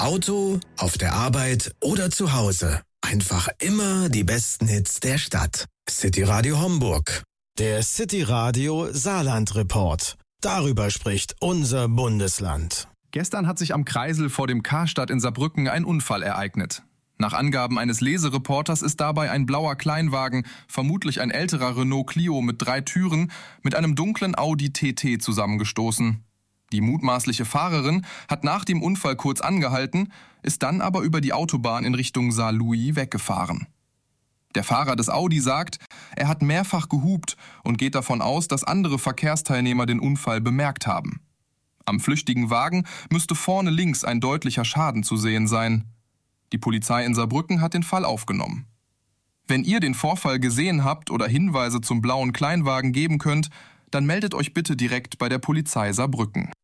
Auto, auf der Arbeit oder zu Hause. Einfach immer die besten Hits der Stadt. City Radio Homburg. Der City Radio Saarland Report. Darüber spricht unser Bundesland. Gestern hat sich am Kreisel vor dem Karstadt in Saarbrücken ein Unfall ereignet. Nach Angaben eines Lesereporters ist dabei ein blauer Kleinwagen, vermutlich ein älterer Renault Clio mit 3 Türen, mit einem dunklen Audi TT zusammengestoßen. Die mutmaßliche Fahrerin hat nach dem Unfall kurz angehalten, ist dann aber über die Autobahn in Richtung Saarlouis weggefahren. Der Fahrer des Audi sagt, er hat mehrfach gehupt und geht davon aus, dass andere Verkehrsteilnehmer den Unfall bemerkt haben. Am flüchtigen Wagen müsste vorne links ein deutlicher Schaden zu sehen sein. Die Polizei in Saarbrücken hat den Fall aufgenommen. Wenn ihr den Vorfall gesehen habt oder Hinweise zum blauen Kleinwagen geben könnt, dann meldet euch bitte direkt bei der Polizei Saarbrücken.